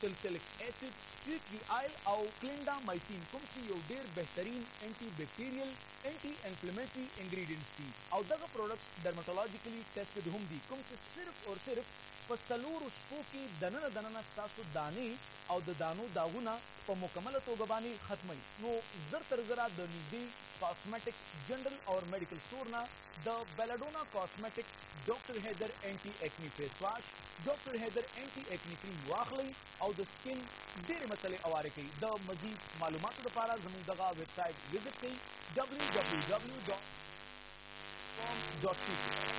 سلسلک ایسڈ سټریټ وی آیل او کلینډامایسین کوم چې یو ډیر بهترین انټي بیکټیریل انټي انفلیمیټری انګریډینټس دي او دغه پروډکټس ډرماټولوژیکلی ټیسټډ هم دي کوم چې صرف او صرف په څلورو شپو کې دننه ستاسو دانې او د دانو داغونه په مکمله توګه باندې ختموي. نو زر